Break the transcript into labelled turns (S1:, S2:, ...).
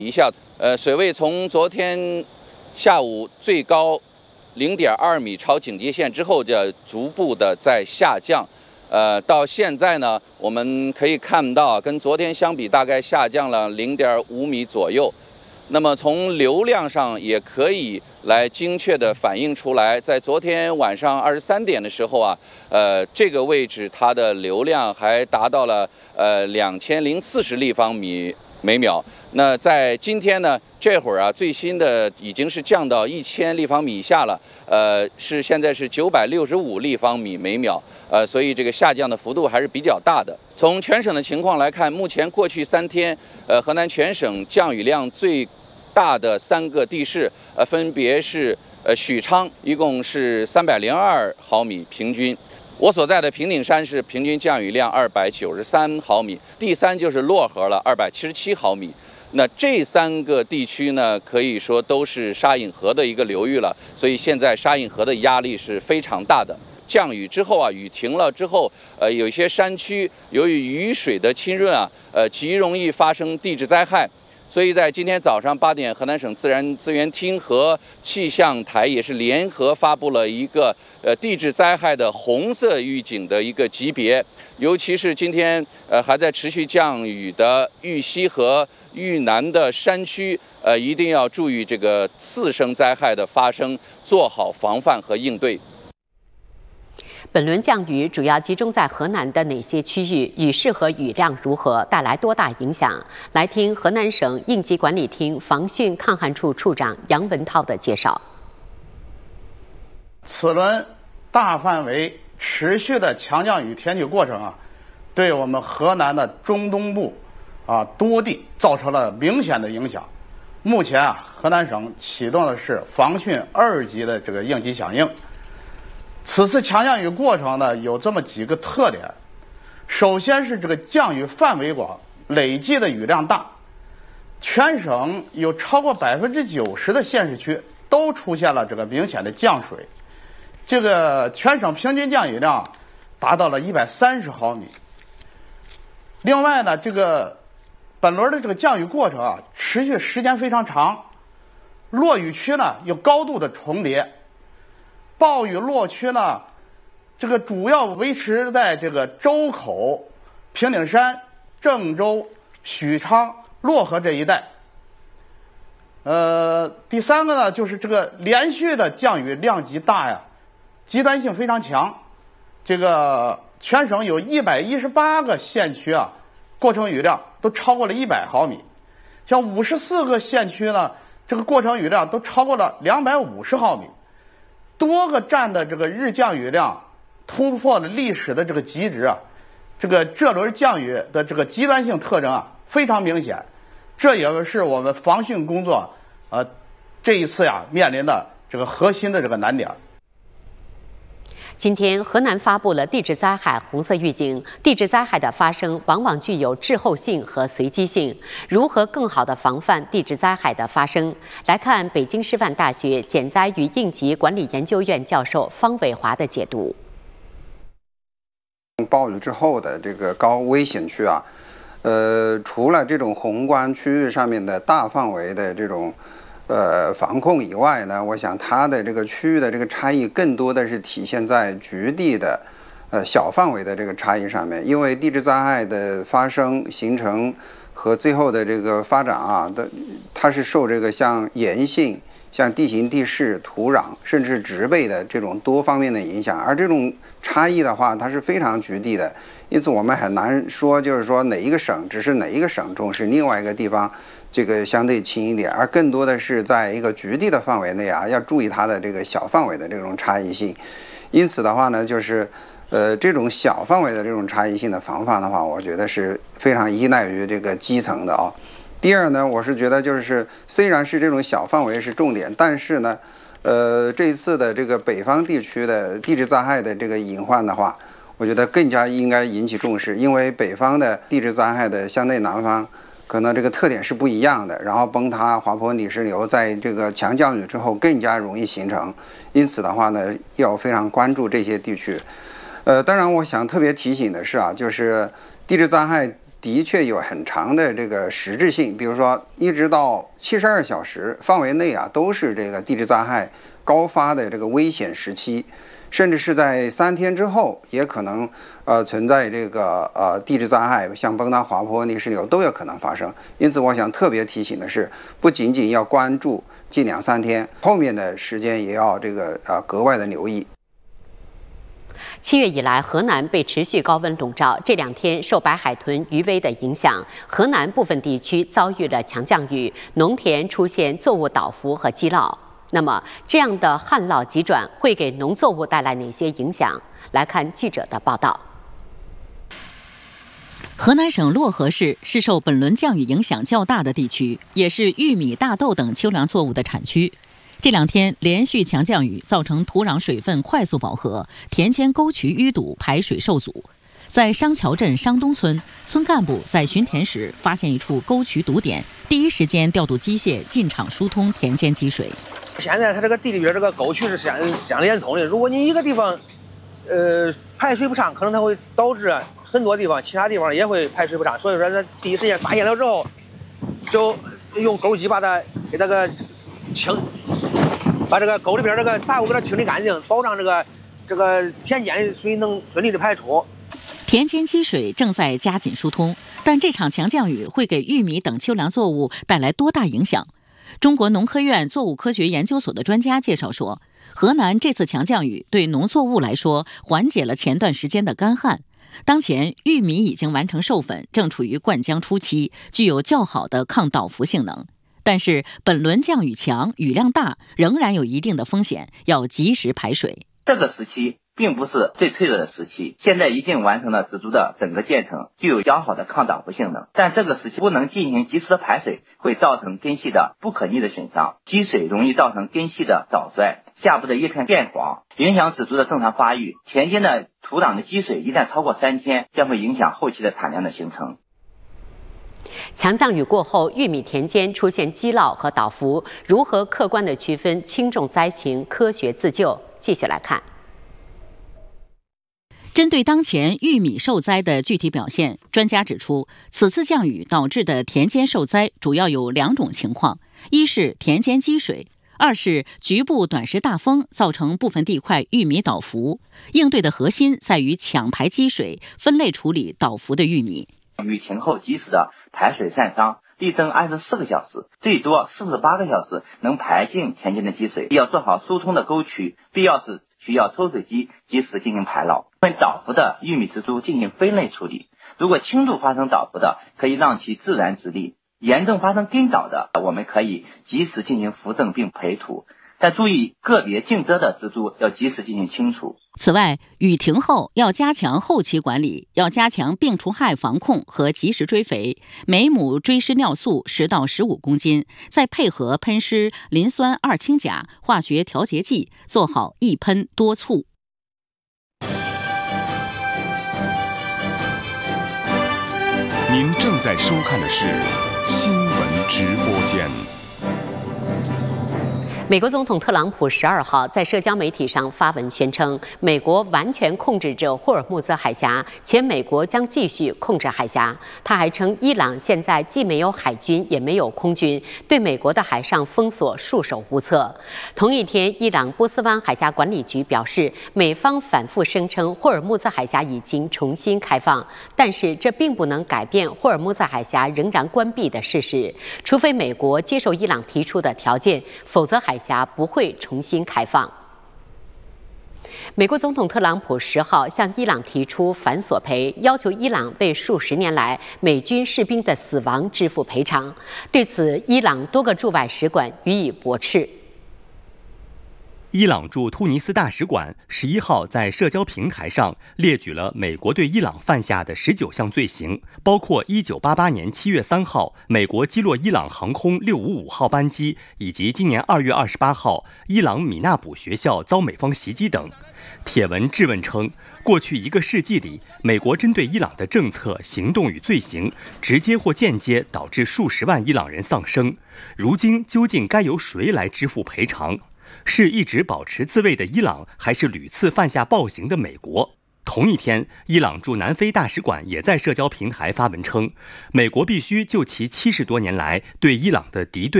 S1: 一下，水位从昨天下午最高0.2米超警戒线之后，就逐步的在下降。到现在呢，我们可以看到，跟昨天相比，大概下降了0.5米左右。那么从流量上也可以来精确的反映出来，在昨天晚上23点的时候啊，这个位置它的流量还达到了2040立方米每秒。那在今天呢，这会儿啊，最新的已经是降到1000立方米以下了，现在是965立方米每秒，所以这个下降的幅度还是比较大的。从全省的情况来看，目前过去3天，河南全省降雨量最大的3个地市，分别是许昌，一共是302毫米平均。我所在的平顶山是平均降雨量293毫米，第3就是漯河了，277毫米。那这3个地区呢，可以说都是沙隐河的一个流域了，所以现在沙隐河的压力是非常大的。降雨之后啊，雨停了之后，有一些山区由于雨水的浸润啊，极容易发生地质灾害。所以在今天早上8点，河南省自然资源厅和气象台也是联合发布了一个地质灾害的红色预警的一个级别，尤其是今天还在持续降雨的豫西和豫南的山区，一定要注意这个次生灾害的发生，做好防范和应对。
S2: 本轮降雨主要集中在河南的哪些区域？雨势和雨量如何？带来多大影响？来听河南省应急管理厅防汛抗旱处处长杨文涛的介绍。
S3: 此轮大范围持续的强降雨天气过程啊，对我们河南的中东部多地造成了明显的影响。目前啊，河南省启动的是防汛2级的这个应急响应。此次强降雨过程呢，有这么几个特点。首先是这个降雨范围广，累计的雨量大，全省有超过90%的县市区都出现了这个明显的降水。这个全省平均降雨量达到了130毫米。另外呢，这个本轮的这个降雨过程啊，持续时间非常长，落雨区呢有高度的重叠。暴雨落区呢，这个主要维持在这个周口、平顶山、郑州、许昌、漯河这一带。第3个呢，就是这个连续的降雨量级大呀，极端性非常强。这个全省有118个县区啊，过程雨量都超过了100毫米，像54个县区呢，这个过程雨量都超过了250毫米。多个站的这个日降雨量突破了历史的这个极值啊，这轮降雨的这个极端性特征啊非常明显，这也是我们防汛工作这一次呀面临的这个核心的这个难点。
S2: 今天，河南发布了地质灾害红色预警。地质灾害的发生往往具有滞后性和随机性，如何更好地防范地质灾害的发生？来看北京师范大学减灾与应急管理研究院教授方伟华的解读。
S4: 暴雨之后的这个高危险区啊，除了这种宏观区域上面的大范围的这种防控以外呢，我想它的这个区域的这个差异更多的是体现在局地的小范围的这个差异上面。因为地质灾害的发生、形成和最后的这个发展啊，它是受这个像岩性、像地形地势、土壤甚至植被的这种多方面的影响。而这种差异的话，它是非常局地的，因此我们很难说就是说哪一个省只是哪一个省重视，另外一个地方这个相对轻一点，而更多的是在一个局地的范围内啊，要注意它的这个小范围的这种差异性。因此的话呢，就是这种小范围的这种差异性的防范的话，我觉得是非常依赖于这个基层的啊。第二呢，我是觉得就是虽然是这种小范围是重点，但是呢，这一次的这个北方地区的地质灾害的这个隐患的话，我觉得更加应该引起重视，因为北方的地质灾害的相对南方可能这个特点是不一样的，然后崩塌、滑坡、泥石流在这个强降雨之后更加容易形成，因此的话呢，要非常关注这些地区。当然我想特别提醒的是啊，就是地质灾害的确有很长的这个实质性，比如说一直到72小时范围内啊，都是这个地质灾害高发的这个危险时期，甚至是在3天之后，也可能存在这个地质灾害，像崩塌、滑坡、泥石流都有可能发生。因此，我想特别提醒的是，不仅仅要关注近2-3天，后面的时间也要这个格外的留意。
S2: 7月以来，河南被持续高温笼罩。这2天受白海豚余威的影响，河南部分地区遭遇了强降雨，农田出现作物倒伏和积涝。那么，这样的旱涝急转会给农作物带来哪些影响？来看记者的报道。
S5: 河南省漯河市是受本轮降雨影响较大的地区，也是玉米、大豆等秋粮作物的产区。这2天连续强降雨造成土壤水分快速饱和，田间沟渠淤堵，排水受阻。在商桥镇商东村，村干部在巡田时发现一处沟渠堵点，第一时间调度机械进场疏通田间积水。
S6: 现在它这个地里边这个沟渠是相连通的，如果你一个地方排水不上，可能它会导致很多地方其他地方也会排水不上。所以说在第一时间发现了之后，就用沟机把它给那个清，把这个沟里边这个杂物给它清理干净，保障这个田间的水能顺利的排出。
S5: 田间积水正在加紧疏通，但这场强降雨会给玉米等秋粮作物带来多大影响？中国农科院作物科学研究所的专家介绍说，河南这次强降雨对农作物来说缓解了前段时间的干旱。当前玉米已经完成授粉，正处于灌浆初期，具有较好的抗倒伏性能。但是本轮降雨强，雨量大，仍然有一定的风险，要及时排水。
S7: 这个时期并不是最脆弱的时期，现在已经完成了植株的整个建成，具有较好的抗倒伏性能。但这个时期不能进行及时的排水，会造成根系的不可逆的损伤，积水容易造成根系的早衰，下部的叶片变黄，影响植株的正常发育。田间的土壤的积水一旦超过3天，将会影响后期的产量的形成。
S2: 强降雨过后，玉米田间出现积涝和倒伏，如何客观地区分轻重灾情，科学自救？继续来看。
S5: 针对当前玉米受灾的具体表现，专家指出，此次降雨导致的田间受灾主要有2种情况：一是田间积水，2是局部短时大风造成部分地块玉米倒伏。应对的核心在于抢排积水，分类处理倒伏的玉米。
S7: 雨停后及时的排水散伤，力争24个小时，最多48个小时能排净田间的积水。要做好疏通的沟渠，必要时需要抽水机及时进行排涝。对倒伏的玉米植株进行分类处理，如果轻度发生倒伏的，可以让其自然直立；严重发生根倒的，我们可以及时进行扶正并培土。但注意，个别净遮的植株要及时进行清除。
S5: 此外，雨停后要加强后期管理，要加强病虫害防控和及时追肥，每亩追施尿素10到15公斤，再配合喷施磷酸2氢钾化学调节剂，做好一喷多促。
S8: 您正在收看的是新闻直播间。
S2: 美国总统特朗普12号在社交媒体上发文宣称，美国完全控制着霍尔木兹海峡，且美国将继续控制海峡。他还称，伊朗现在既没有海军，也没有空军，对美国的海上封锁束手无策。同一天，伊朗波斯湾海峡管理局表示，美方反复声称霍尔木兹海峡已经重新开放，但是这并不能改变霍尔木兹海峡仍然关闭的事实，除非美国接受伊朗提出的条件，否则海峡不会重新开放。美国总统特朗普10号向伊朗提出反索赔，要求伊朗为数十年来美军士兵的死亡支付赔偿。对此，伊朗多个驻外使馆予以驳斥。
S9: 伊朗驻突尼斯大使馆11号在社交平台上列举了美国对伊朗犯下的19项罪行，包括1988年7月3号美国击落伊朗航空655号班机，以及今年2月28号伊朗米纳卜学校遭美方袭击等。帖文质问称，过去1个世纪里，美国针对伊朗的政策、行动与罪行，直接或间接导致数十万伊朗人丧生。如今究竟该由谁来支付赔偿？是一直保持自卫的伊朗，还是屡次犯下暴行的美国？ 同一天，伊朗驻南非大使馆也在社交平台发文称，美国必须就其70多年来对伊朗的敌对